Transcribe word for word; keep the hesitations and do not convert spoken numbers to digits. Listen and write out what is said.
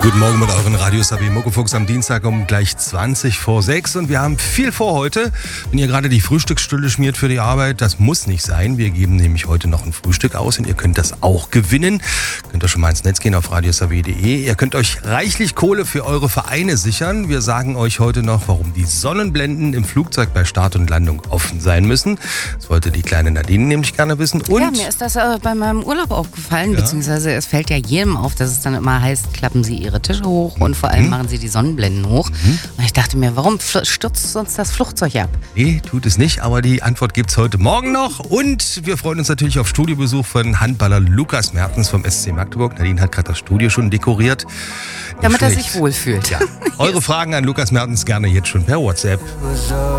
Guten Morgen mit euren Radios Sabi Muckefuchs am Dienstag um gleich zwanzig vor sechs und wir haben viel vor heute. Wenn ihr gerade die Frühstücksstülle schmiert für die Arbeit, das muss nicht sein. Wir geben nämlich heute noch ein Frühstück aus und ihr könnt das auch gewinnen. Könnt ihr schon mal ins Netz gehen auf radiosabi punkt de. Ihr könnt euch reichlich Kohle für eure Vereine sichern. Wir sagen euch heute noch, warum die Sonnenblenden im Flugzeug bei Start und Landung offen sein müssen. Das wollte die kleine Nadine nämlich gerne wissen. Und ja, mir ist das äh, bei meinem Urlaub aufgefallen, Ja. beziehungsweise es fällt ja jedem auf, dass es dann immer heißt, klappen Sie Ihre Tische hoch und vor allem Mhm. machen Sie die Sonnenblenden hoch. Mhm. Und ich dachte mir, warum fl- stürzt uns das Flugzeug ab? Nee, tut es nicht, aber die Antwort gibt's heute Morgen noch. Und wir freuen uns natürlich auf Studiobesuch von Handballer Lukas Mertens vom S C Magdeburg. Nadine hat gerade das Studio schon dekoriert. Nicht Damit er schlecht. sich wohlfühlt. Ja. Eure Fragen an Lukas Mertens gerne jetzt schon per WhatsApp.